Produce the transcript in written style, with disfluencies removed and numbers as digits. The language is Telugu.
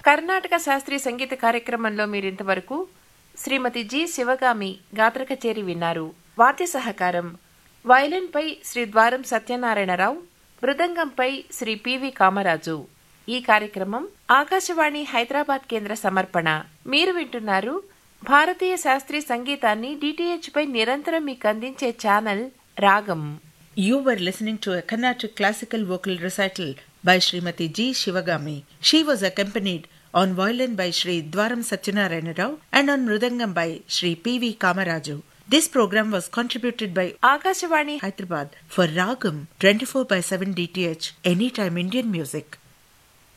కర్ణాటక శాస్త్రీయ సంగీత కార్యక్రమంలో మీరింతవరకు శ్రీమతి జి శివగామి గాత్ర కచేరి విన్నారు. వాద్య సహకారం వయలిన్పై శ్రీ ద్వారం సత్యనారాయణరావు, మృదంగంపై శ్రీ పివి కామరాజు. ఈ కార్యక్రమం ఆకాశవాణి హైదరాబాద్ కేంద్ర సమర్పణ. మీరు వింటున్నారు భారతీయ శాస్త్రీయ సంగీతాన్ని డిటిహెచ్ పై నిరంతరం మీకు అందించే ఛానల్ రాగం. You were listening to a Carnatic classical vocal recital by Srimati G. Shivagami. She was accompanied on violin by Sri Dwaram Satyanarayana Rao and on mridangam by Sri P.V. Kamaraju. This program was contributed by Akashvani Hyderabad for Ragam 24/7 DTH Anytime Indian Music.